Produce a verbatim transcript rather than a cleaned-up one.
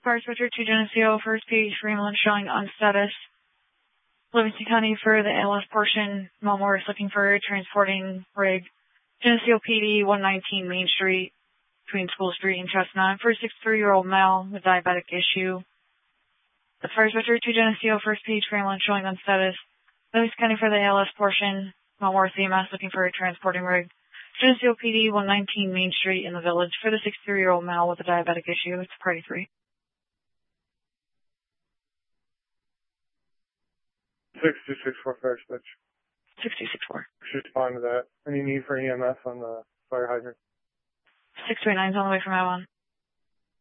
Fire Switcher to Geneseo, first page for ambulance showing on status. Livingston County for the A L S portion. Melmore is looking for a transporting rig. Geneseo P D, one nineteen Main Street, between School Street and Chestnut, for a sixty-three-year-old male with diabetic issue. The Fire Switcher to Geneseo, first page for ambulance showing on status. Livingston County for the A L S portion. Melmore C M S looking for a transporting rig. Geneseo P D, one nineteen Main Street in the Village, for the sixty-three-year-old male with a diabetic issue. It's party three. six two six four Fire Switch. six two six four. Respond to that. Any need for E M S on the fire hydrant? six three nine's on the way from Avon.